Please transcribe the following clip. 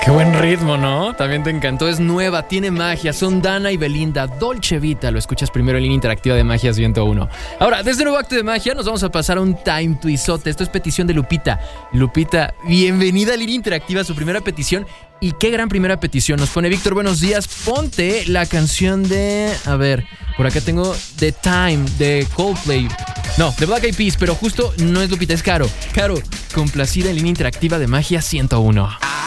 Qué buen ritmo, ¿no? También te encantó. Es nueva, tiene magia. Son Dana y Belinda, Dolce Vita. Lo escuchas primero en línea interactiva de Magia 101. Ahora, desde nuevo acto de magia, nos vamos a pasar a un time twistote. Esto es petición de Lupita. Lupita, bienvenida a línea interactiva, su primera petición. Y qué gran primera petición. Nos pone Víctor, buenos días. Ponte la canción de... A ver, por acá tengo The Time de Coldplay. No, de Black Eyed Peas, pero justo no es Lupita, es Caro. Caro, complacida en línea interactiva de Magia 101.